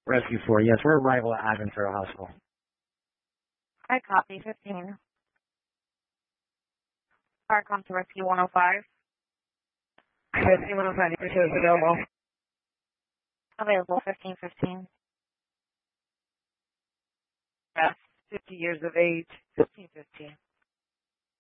Rescue 4, yes, we're arrival at Adventuro Hospital. I copy 15. Car come to rescue 105. Rescue 105, your show is available. Available 1515. Yes, 50 years of age, 1515.